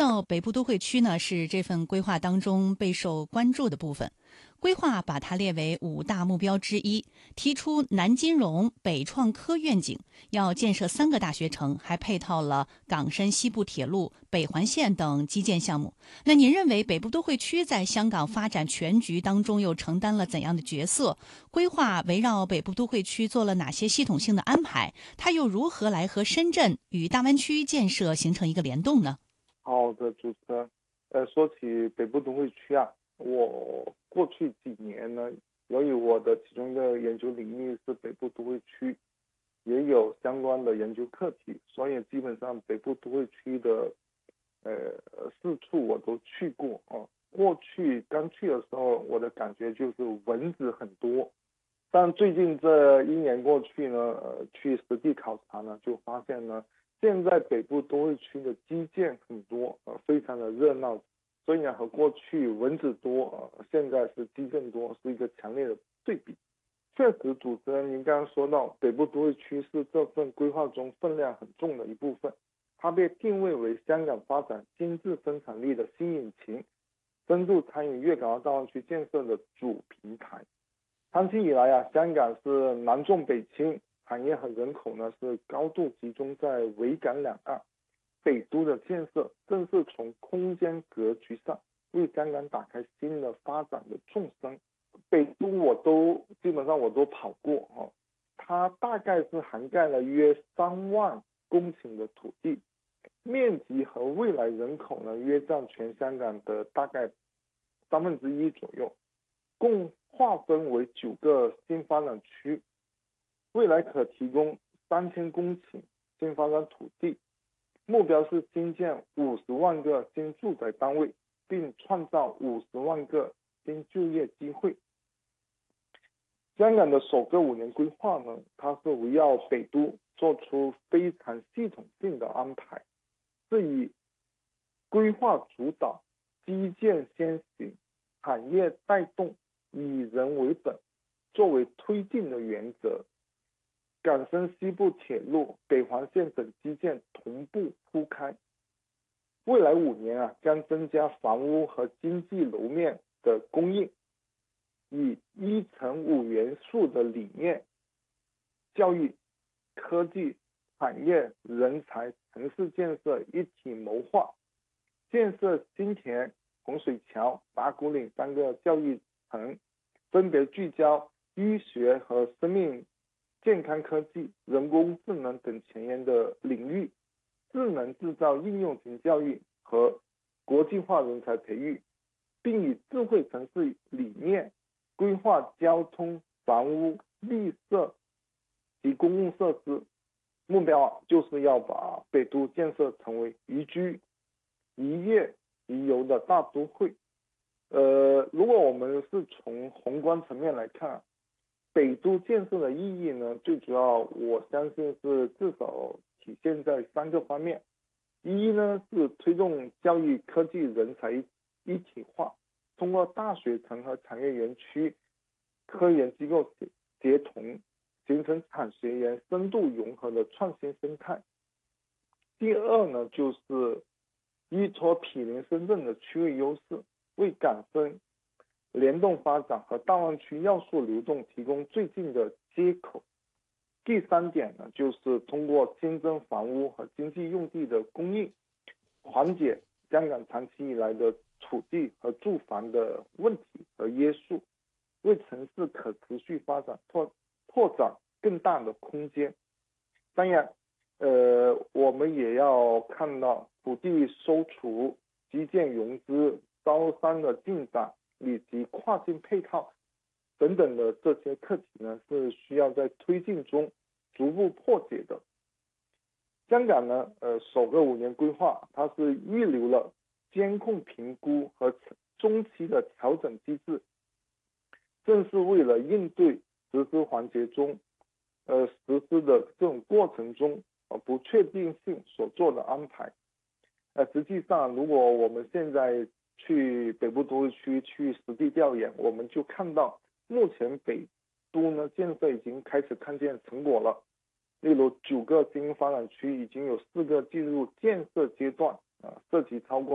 到北部都会区呢，是这份规划当中备受关注的部分。规划把它列为5大目标之一，提出南金融、北创科愿景，要建设3个大学城，还配套了港深西部铁路、北环线等基建项目。那您认为北部都会区在香港发展全局当中又承担了怎样的角色？规划围绕北部都会区做了哪些系统性的安排？它又如何来和深圳与大湾区建设形成一个联动呢？ 好的，主持人。说起北部都会区啊，我过去几年呢，由于我的其中一个研究领域是北部都会区，也有相关的研究课题，所以基本上北部都会区的4处我都去过啊。过去刚去的时候，我的感觉就是蚊子很多，但最近这1年过去呢，去实地考察呢，就发现呢，现在北部都会区的基建很多，非常的热闹，所以呢，和过去蚊子多，现在是基建多，是一个强烈的对比。确实，主持人您刚刚说到，北部都会区是这份规划中分量很重的一部分，它被定位为香港发展经济生产力的新引擎，深度参与粤港澳大湾区建设的主平台。长期以来啊，香港是南重北轻，产业和人口呢是高度集中在维港两岸。北都的建设正是从空间格局上为香港打开新的发展的纵深。北都基本上我都跑过啊，它大概是涵盖了约3万公顷的土地，面积和未来人口呢约占全香港的大概1/3左右，共划分为9个新发展区，未来可提供3000公顷新发展土地，目标是新建50万个新住宅单位，并创造50万个新就业机会。香港的首个5年规划呢，它是围绕北都做出非常系统性的安排，是以规划主导、基建先行、产业带动、以人为本作为推进的原则。港深西部铁路、北环线等基建同步铺开。未来5年啊，将增加房屋和经济楼面的供应，以1×5元素的理念，教育、科技、产业、人才、城市建设一体谋划，建设新田、洪水桥、打鼓岭3个教育城，分别聚焦医学和生命健康科技、人工智能等前沿的领域，智能制造应用型教育和国际化人才培育，并以智慧城市理念规划交通、房屋、绿色及公共设施。目标就是要把北都建设成为宜居、宜业、宜游的大都会。如果我们是从宏观层面来看，北都建设的意义呢，最主要我相信是至少体现在3个方面。一呢是推动教育、科技、人才一体化，通过大学城和产业园区、科研机构协同，形成产学研深度融合的创新生态。第二呢，就是依托毗邻深圳的区位优势，为港深联动发展和大湾区要素流动提供最近的接口。第3点呢，就是通过新增房屋和经济用地的供应，缓解香港长期以来的土地和住房的问题和约束，为城市可持续发展拓展更大的空间。当然，我们也要看到土地收储、基建融资、招商的进展以及跨境配套等等的这些课题呢，是需要在推进中逐步破解的。香港呢，首个5年规划，它是预留了监控评估和中期的调整机制，正是为了应对实施环节中，实施的这种过程中不确定性所做的安排。实际上，如果我们现在去北部都会区去实地调研，我们就看到目前北都呢建设已经开始看见成果了。例如9个新发展区已经有4个进入建设阶段，涉及超过